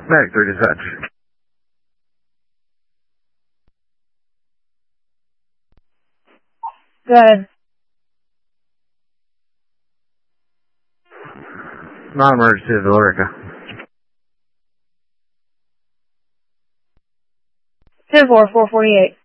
Medic 3 dispatch. Go ahead. Non-emergency to Valerica. 10-4, 448.